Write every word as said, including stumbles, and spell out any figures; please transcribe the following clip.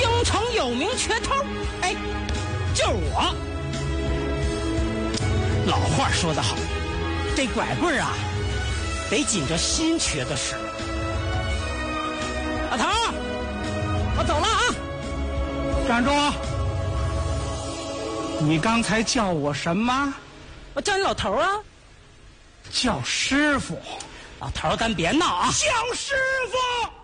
京城有名瘸头，哎，就是我。老话说得好，这拐棍啊，得紧着新瘸的使。老头，我走了啊！ 站住！你刚才叫我什么？ 我叫你老头啊。 叫师傅。 老头，咱别闹啊！ 叫师傅。